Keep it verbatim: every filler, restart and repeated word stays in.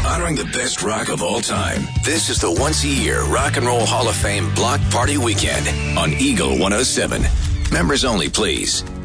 honoring the best rock of all time. This is the once-a-year Rock and Roll Hall of Fame Block Party Weekend on Eagle one oh seven. Members only, please.